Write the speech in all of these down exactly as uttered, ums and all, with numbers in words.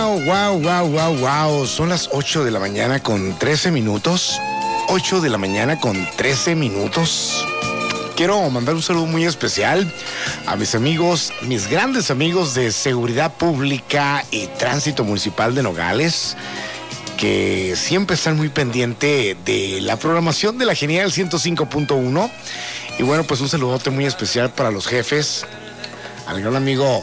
wow, wow, wow, wow, wow. Son las ocho de la mañana con trece minutos. ocho de la mañana con trece minutos. Quiero mandar un saludo muy especial a mis amigos, mis grandes amigos de Seguridad Pública y Tránsito Municipal de Nogales, que siempre están muy pendientes de la programación de la Genial ciento cinco punto uno. Y bueno, pues un saludote muy especial para los jefes, al gran amigo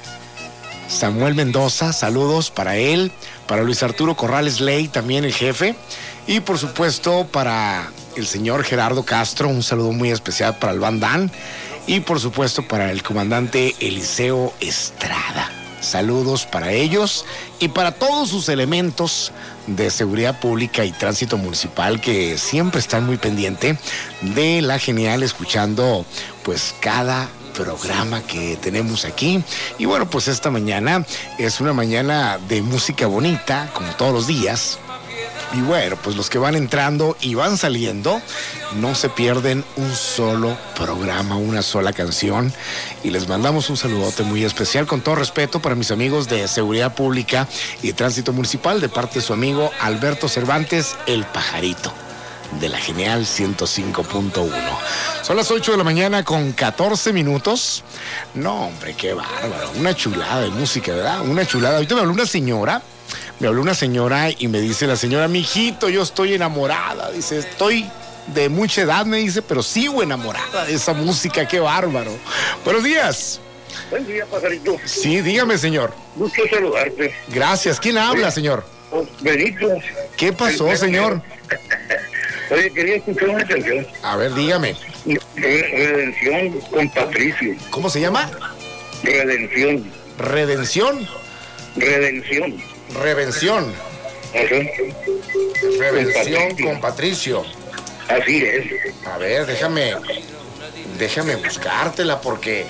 Samuel Mendoza, saludos para él, para Luis Arturo Corrales Ley, también el jefe, y por supuesto para el señor Gerardo Castro, un saludo muy especial para el Bandán, y por supuesto para el comandante Eliseo Estrada. Saludos para ellos y para todos sus elementos de seguridad pública y tránsito municipal que siempre están muy pendientes de la Genial, escuchando pues cada programa que tenemos aquí. Y bueno, pues esta mañana es una mañana de música bonita, como todos los días. Y bueno, pues los que van entrando y van saliendo no se pierden un solo programa, una sola canción. Y les mandamos un saludote muy especial, con todo respeto, para mis amigos de Seguridad Pública y Tránsito Municipal, de parte de su amigo Alberto Cervantes, el Pajarito, de la Genial ciento cinco punto uno. Son las ocho de la mañana con catorce minutos. No, hombre, qué bárbaro. Una chulada de música, ¿verdad? Una chulada. Ahorita me habló una señora. Me habló una señora y me dice la señora: mijito, yo estoy enamorada. Dice, estoy de mucha edad, me dice, pero sigo enamorada de esa música. Qué bárbaro. Buenos días. Buen día, Pajarito. Sí, dígame, señor. Gusto saludarte. Gracias. ¿Quién habla, señor? Benito. ¿Qué pasó, señor? Oye, quería escuchar una canción. A ver, dígame. Redención con Patricio. ¿Cómo se llama? Redención. ¿Redención? Redención. Revención. Ajá. Revención con Patricio. Así es. A ver, déjame, déjame buscártela porque,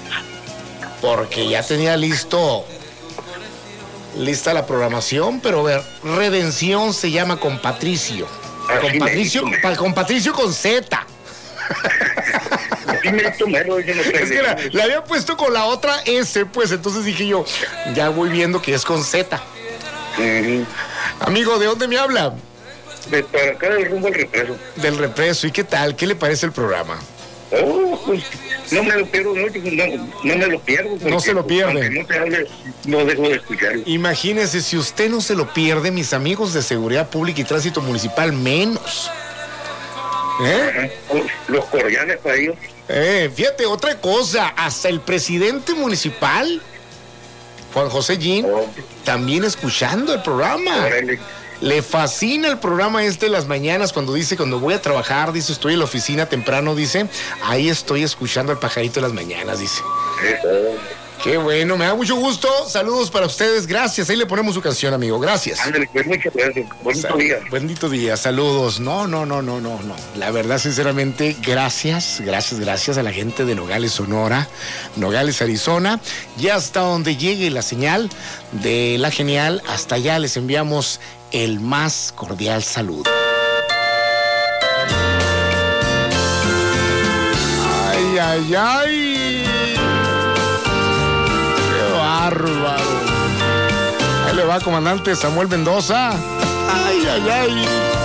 porque ya tenía listo, lista la programación, pero a ver, Redención se llama con Patricio. Con Patricio, pa, con Patricio con Z. Es que la, la había puesto con la otra S, pues entonces dije yo, ya voy viendo que es con Z. Uh-huh. Amigo, ¿de dónde me habla? De para acá, del rumbo al Represo. Del Represo. ¿Y qué tal? ¿Qué le parece el programa? Oh, pues, no me lo pierdo, no, no, no me lo pierdo. No se lo pierde. No te hable, no dejo de escucharlo. Imagínese, si usted no se lo pierde, mis amigos de Seguridad Pública y Tránsito Municipal, menos. ¿Eh? Los cordiales para ellos. Eh, fíjate, otra cosa, hasta el presidente municipal, Juan José Gin, oh, también escuchando el programa. Órale. Le fascina el programa este de las mañanas, cuando dice, cuando voy a trabajar, dice, estoy en la oficina temprano, dice, ahí estoy escuchando al Pajarito de las mañanas, dice. Oh. Qué bueno, me da mucho gusto. Saludos para ustedes, gracias. Ahí le ponemos su canción, amigo, gracias. Ándale, pues muchas gracias. Bonito Sal- día. Bendito día, saludos. No, no, no, no, no, no. La verdad, sinceramente, gracias, gracias, gracias a la gente de Nogales, Sonora, Nogales, Arizona. Y hasta donde llegue la señal de la Genial, hasta allá les enviamos el más cordial saludo. Ay, ay, ay. Bárbaro. Ahí le va, comandante Samuel Mendoza. Ay, ay, ay.